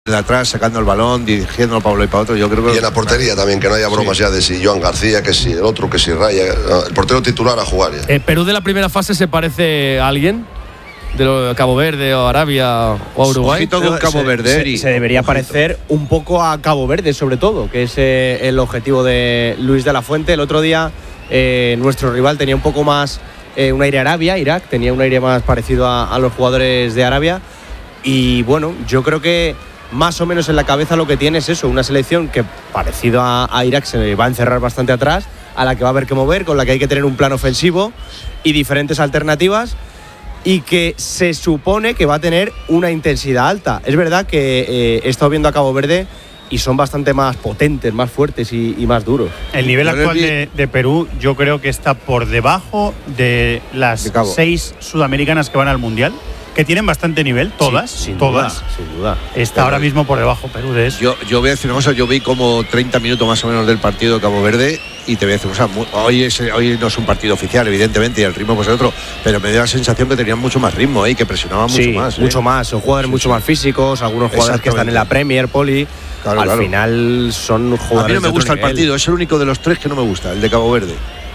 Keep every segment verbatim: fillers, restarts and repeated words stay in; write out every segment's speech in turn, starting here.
de atrás, sacando el balón, dirigiéndolo para uno y para otro. Yo creo que y en la portería también, que no haya bromas sí. ya de si Joan García, que si el otro, que si Raya. El portero titular a jugar ya. ¿El Perú de la primera fase se parece a alguien? ¿De lo, Cabo Verde o Arabia o Uruguay? Con Cabo Verde. Se, se, se debería parecer un poco a Cabo Verde, sobre todo, que es eh, el objetivo de Luis de la Fuente. El otro día eh, nuestro rival tenía un poco más eh, un aire Arabia, Irak, tenía un aire más parecido a, a los jugadores de Arabia. Y bueno, yo creo que más o menos en la cabeza lo que tiene es eso, una selección que parecido a, a Irak se va a encerrar bastante atrás, a la que va a haber que mover, con la que hay que tener un plan ofensivo y diferentes alternativas, y que se supone que va a tener una intensidad alta. Es verdad que eh, he estado viendo a Cabo Verde y son bastante más potentes, más fuertes y, y más duros. El nivel actual de, de Perú yo creo que está por debajo de las de seis sudamericanas que van al Mundial, que tienen bastante nivel, todas, sí, sin todas. Duda, sin duda. Está Pero ahora mismo por debajo Perú de eso. Yo, yo voy a decir una cosa, yo vi como treinta minutos más o menos del partido de Cabo Verde y te voy a decir una cosa, hoy, es, hoy no es un partido oficial, evidentemente, y el ritmo pues es otro, pero me dio la sensación que tenían mucho más ritmo y ¿eh? que presionaban sí, mucho más. mucho ¿eh? más, son jugadores sí, mucho sí. más físicos, algunos jugadores que están en la Premier, Poli. Claro, Al claro. final son jugadores. A mí no me gusta el nivel. partido, es el único de los tres que no me gusta, el de Cabo Verde.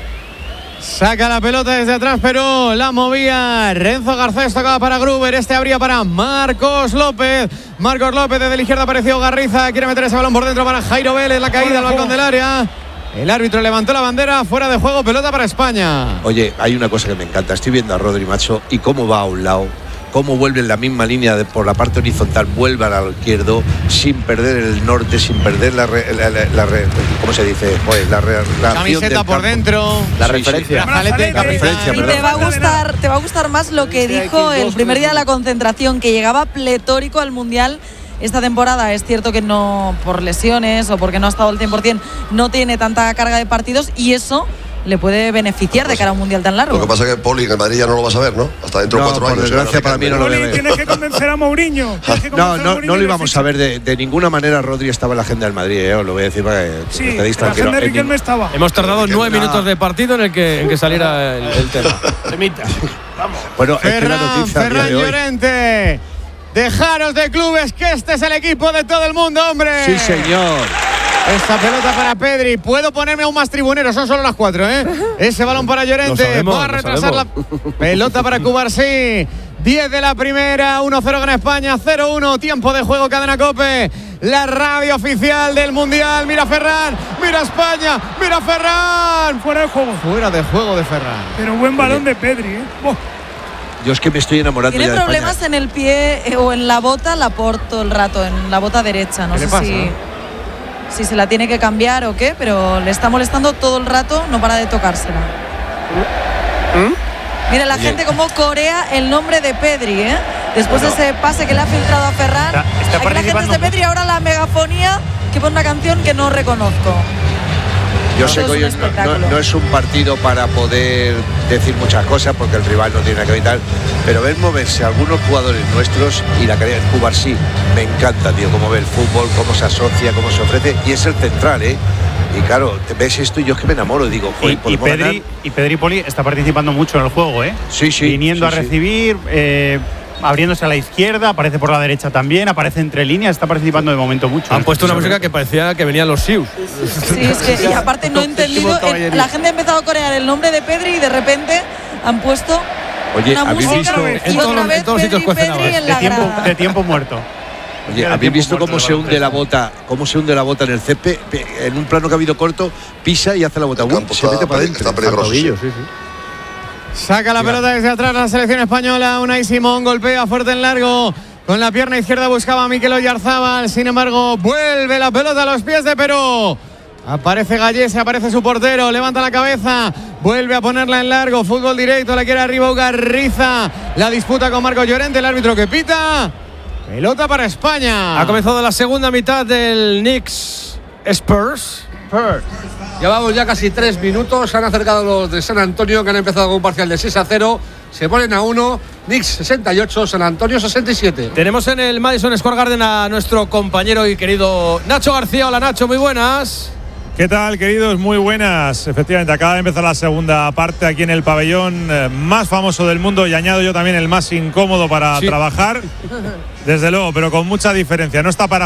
Saca la pelota desde atrás, pero la movía Renzo Garcés, tocaba para Gruber, este abría para Marcos López. Marcos López desde la izquierda apareció Garriza, quiere meter ese balón por dentro para Jairo Vélez, la caída al balcón del área. El árbitro levantó la bandera, fuera de juego, pelota para España. Oye, hay una cosa que me encanta, estoy viendo a Rodri, macho, y cómo va a un lado, cómo vuelve en la misma línea de, por la parte horizontal, vuelve al izquierdo sin perder el norte, sin perder la, re, la, la, la re, ¿cómo se dice? Pues la re, la camiseta por dentro, la sí, referencia, sí. La, la, la referencia. Y te va a gustar, te va a gustar más lo que dijo el primer día de la concentración, que llegaba pletórico al Mundial. Esta temporada es cierto que no, por lesiones o porque no ha estado al cien por ciento, no tiene tanta carga de partidos y eso le puede beneficiar de cara a un Mundial tan largo. Lo que pasa es que Poli, que en Madrid ya no lo vas a ver, ¿no? Hasta dentro de no, cuatro por años. Desgracia para mí no lo veo. Tienes que convencer a Mourinho. No, no, no lo íbamos a ver de, de ninguna manera. Rodri estaba en la agenda del Madrid, ¿eh? Os lo voy a decir para que sí, os quedéis tranquilos. La agenda de Riquelme en... estaba. Hemos tardado nueve minutos de partido en el que, en que saliera el, el tema. Temita. Vamos. Bueno, Ferran, es que la noticia Ferran de hoy. Llorente. Dejaros de clubes, que este es el equipo de todo el mundo, hombre. Sí, señor. Esta pelota para Pedri. Puedo ponerme aún más tribunero, son solo las cuatro, ¿eh? Ese balón para Llorente. Sabemos, va a retrasar la pelota para Cubarsí. diez de la primera, uno cero gana España, cero uno. Tiempo de juego, Cadena COPE. La radio oficial del Mundial. Mira Ferran, mira España, mira Ferran. Fuera de juego. Fuera de juego de Ferran. Pero buen balón de Pedri, ¿eh? Oh. Yo es que me estoy enamorando Tiene ya de problemas España. en el pie eh, o en la bota, la porto el rato, en la bota derecha. No ¿Qué sé le pasa? si, si se la tiene que cambiar o qué, pero le está molestando todo el rato, no para de tocársela. ¿Mm? Mira la Oye. gente como corea el nombre de Pedri, ¿eh? Después Bueno. de ese pase que le ha filtrado a Ferran. Está- está Aquí la gente es de Pedri, ahora la megafonía que pone una canción que no reconozco. Yo Esto sé que es hoy un es- no, espectáculo. no, no es un partido para poder decir muchas cosas porque el rival no tiene nada que ver y tal, pero ver moverse a algunos jugadores nuestros y la calidad de Cubar sí, me encanta, tío, cómo ve el fútbol, cómo se asocia, cómo se ofrece, y es el central, ¿eh? Y claro, te ves esto y yo es que me enamoro, digo, Y, joder, y podemos Pedri ganar. y Pedri Poli está participando mucho en el juego, ¿eh? Sí, sí. Viniendo sí, a sí. recibir, eh, abriéndose a la izquierda, aparece por la derecha también, aparece entre líneas, está participando de momento mucho. Han puesto una música que parecía que venían los Sius. Sí, es que y aparte no he entendido. el- la gente ha empezado a corear el nombre de Pedri y de repente han puesto Oye, una ¿habéis música visto- y en todos otra los- vez en todos los Pedri, sitios cuecen Pedri habas. en de la tiempo, grada. de tiempo muerto. Oye, Ya de ¿habéis tiempo visto muerto cómo de se hunde la baloncesto. bota, cómo se hunde la bota en el césped? Pe- En un plano que ha habido corto, pisa y hace la bota. El Uy, campo se está mete para peli- adentro. está peligroso, Al tobillo, sí. sí, sí. Saca la Ya. pelota desde atrás la selección española. Unai Simón golpea fuerte en largo. Con la pierna izquierda buscaba a Mikel Oyarzábal. Sin embargo, vuelve la pelota a los pies de Perú. Aparece Gallese, aparece su portero. Levanta la cabeza. Vuelve a ponerla en largo. Fútbol directo. La quiere arriba Ugarriza. La disputa con Marcos Llorente. El árbitro que pita. Pelota para España. Ha comenzado la segunda mitad del Knicks Spurs. Spurs. Llevamos ya casi tres minutos. Se han acercado los de San Antonio, que han empezado con un parcial de seis a cero. Se ponen a uno. Knicks sesenta y ocho, San Antonio sesenta y siete. Tenemos en el Madison Square Garden a nuestro compañero y querido Nacho García. Hola Nacho, muy buenas. ¿Qué tal, queridos? Muy buenas. Efectivamente, acaba de empezar la segunda parte aquí en el pabellón eh, más famoso del mundo y añado yo también el más incómodo para Sí. trabajar. Desde luego, pero con mucha diferencia. No está para